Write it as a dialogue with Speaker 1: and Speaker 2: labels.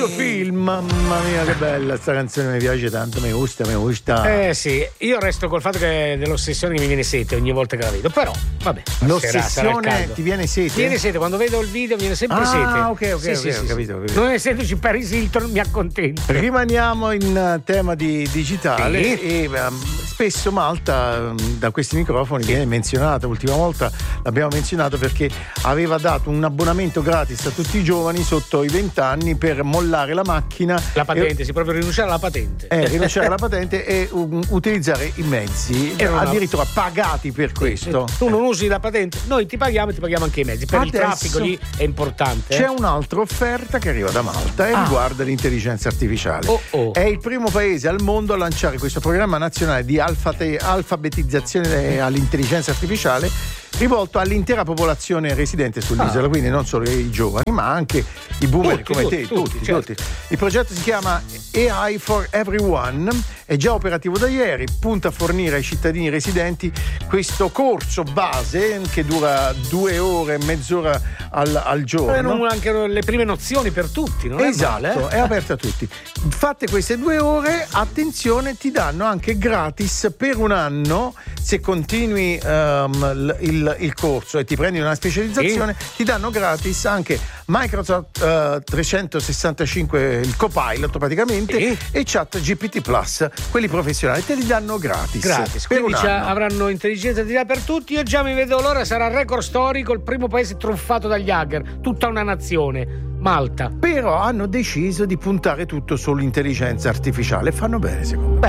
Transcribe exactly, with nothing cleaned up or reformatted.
Speaker 1: Film, mamma mia che bella sta canzone, mi piace tanto, mi gusta, mi gusta.
Speaker 2: Eh sì, io resto col fatto che dell'ossessione che mi viene sete ogni volta che la vedo, però vabbè.
Speaker 1: L'ossessione ti viene sete?
Speaker 2: Mi viene sete, quando vedo il video mi viene sempre
Speaker 1: ah,
Speaker 2: sete.
Speaker 1: Ah ok ok,
Speaker 2: sì,
Speaker 1: ok,
Speaker 2: sì,
Speaker 1: ho
Speaker 2: sì,
Speaker 1: capito, ho capito.
Speaker 2: Non essendoci Paris Hilton mi accontento.
Speaker 1: Rimaniamo in tema di digitale sì. e um, spesso Malta um, da questi microfoni sì. viene menzionata, l'ultima volta l'abbiamo menzionato perché aveva dato un abbonamento gratis a tutti i giovani sotto i venti anni per mollare la macchina.
Speaker 2: La patente, e, si proprio rinunciare alla patente.
Speaker 1: Eh, rinunciare alla patente e um, utilizzare i mezzi,
Speaker 2: Era
Speaker 1: addirittura una... pagati per questo.
Speaker 2: Tu non usi la patente, noi ti paghiamo e ti paghiamo anche i mezzi. Per
Speaker 1: Adesso
Speaker 2: il traffico lì è importante.
Speaker 1: C'è
Speaker 2: eh?
Speaker 1: un'altra offerta che arriva da Malta e ah. riguarda l'intelligenza artificiale.
Speaker 2: Oh, oh.
Speaker 1: È il primo paese al mondo a lanciare questo programma nazionale di alfate, alfabetizzazione all'intelligenza artificiale rivolto all'intera popolazione residente sull'isola, ah. quindi non solo i giovani, ma anche i boomer
Speaker 2: tutti,
Speaker 1: come
Speaker 2: tutti,
Speaker 1: te,
Speaker 2: tutti,
Speaker 1: tutti,
Speaker 2: certo.
Speaker 1: tutti. Il progetto si chiama A I for Everyone, è già operativo da ieri, punta a fornire ai cittadini residenti questo corso base che dura due ore e mezz'ora al, al giorno.
Speaker 2: Non anche le prime nozioni per tutti, non
Speaker 1: esatto,
Speaker 2: è male, eh?
Speaker 1: È aperta a tutti. Fatte queste due ore, attenzione, ti danno anche gratis per un anno, se continui um, il, il corso e ti prendi una specializzazione, sì. ti danno gratis anche Microsoft uh, trecentosessantacinque, il Copilot praticamente, sì. e Chat G P T Plus, quelli professionali, te li danno gratis.
Speaker 2: Gratis,
Speaker 1: per
Speaker 2: quindi
Speaker 1: un anno.
Speaker 2: Avranno intelligenza artificiale per tutti. Io già mi vedo l'ora, sarà record storico, il primo paese truffato dagli hacker, tutta una nazione. Malta.
Speaker 1: Però hanno deciso di puntare tutto sull'intelligenza artificiale e fanno bene secondo me.